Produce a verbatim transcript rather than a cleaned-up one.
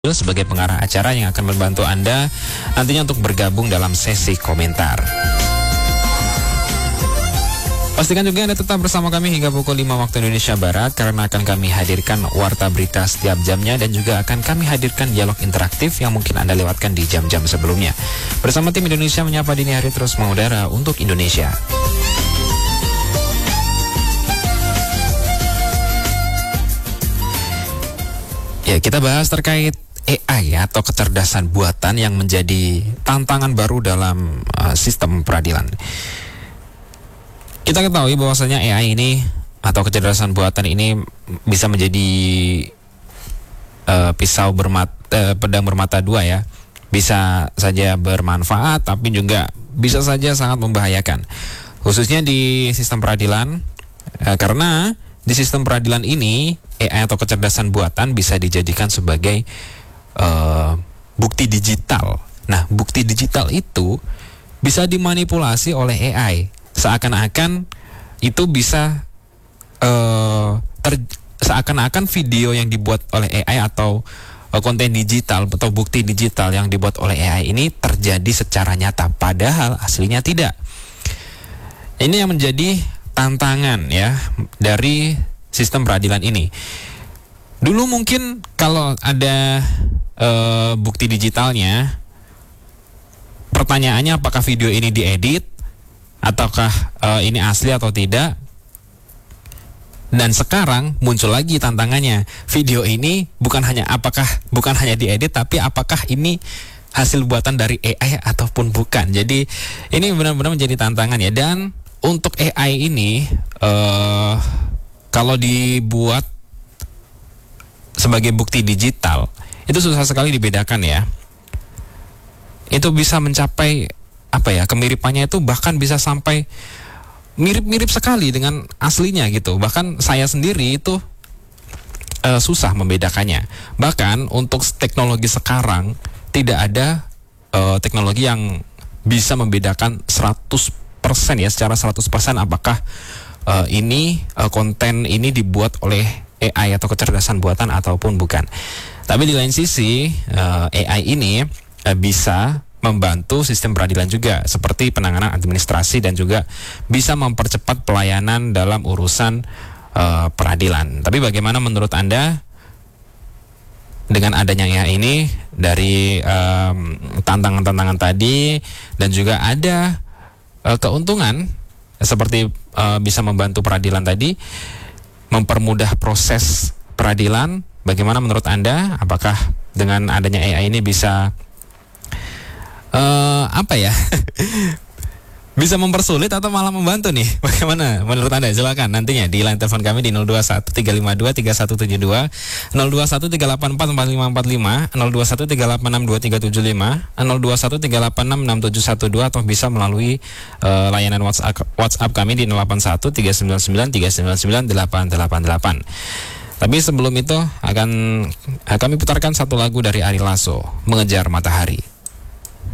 sebagai pengarah acara yang akan membantu Anda nantinya untuk bergabung dalam sesi komentar. Pastikan juga Anda tetap bersama kami hingga pukul lima waktu Indonesia Barat, karena akan kami hadirkan warta berita setiap jamnya dan juga akan kami hadirkan dialog interaktif yang mungkin Anda lewatkan di jam-jam sebelumnya. Bersama tim Indonesia Menyapa Dini Hari terus mengudara untuk Indonesia. Ya, kita bahas terkait A I atau kecerdasan buatan yang menjadi tantangan baru dalam uh, sistem peradilan. Kita ketahui bahwasanya A I ini atau kecerdasan buatan ini bisa menjadi uh, pisau bermata, uh, pedang bermata dua ya. Bisa saja bermanfaat tapi juga bisa saja sangat membahayakan. Khususnya di sistem peradilan, uh, karena di sistem peradilan ini A I atau kecerdasan buatan bisa dijadikan sebagai Uh, bukti digital. Nah, bukti digital itu bisa dimanipulasi oleh A I. Seakan-akan itu bisa uh, ter, seakan-akan video yang dibuat oleh A I atau uh, konten digital atau bukti digital yang dibuat oleh A I ini terjadi secara nyata, padahal aslinya tidak. Ini yang menjadi tantangan ya dari sistem peradilan ini. Dulu mungkin kalau ada Uh, bukti digitalnya, pertanyaannya apakah video ini diedit ataukah uh, ini asli atau tidak. Dan sekarang muncul lagi tantangannya, video ini bukan hanya apakah bukan hanya diedit, tapi apakah ini hasil buatan dari A I ataupun bukan. Jadi ini benar-benar menjadi tantangan ya. Dan untuk A I ini uh, kalau dibuat sebagai bukti digital itu susah sekali dibedakan ya. Itu bisa mencapai apa ya, kemiripannya itu bahkan bisa sampai mirip-mirip sekali dengan aslinya gitu. Bahkan saya sendiri itu uh, susah membedakannya. Bahkan untuk teknologi sekarang tidak ada uh, teknologi yang bisa membedakan seratus persen ya, secara seratus persen apakah uh, ini uh, konten ini dibuat oleh A I atau kecerdasan buatan ataupun bukan. Tapi di lain sisi uh, A I ini uh, bisa membantu sistem peradilan juga, seperti penanganan administrasi dan juga bisa mempercepat pelayanan dalam urusan uh, peradilan. Tapi bagaimana menurut Anda dengan adanya A I ini, dari um, tantangan-tantangan tadi dan juga ada uh, keuntungan seperti uh, bisa membantu peradilan tadi, mempermudah proses peradilan. Bagaimana menurut Anda? Apakah dengan adanya A I ini bisa uh, apa ya? bisa mempersulit atau malah membantu nih? Bagaimana menurut Anda? Silakan nantinya di line telepon kami di nol dua satu tiga lima dua tiga satu tujuh dua, nol dua satu tiga delapan empat empat lima empat lima, nol dua satu tiga delapan enam dua tiga tujuh lima, nol dua satu tiga delapan enam enam tujuh satu dua, atau bisa melalui uh, layanan WhatsApp WhatsApp kami di nol delapan satu tiga sembilan sembilan tiga sembilan sembilan delapan delapan delapan. Tapi sebelum itu akan kami putarkan satu lagu dari Ari Lasso, Mengejar Matahari.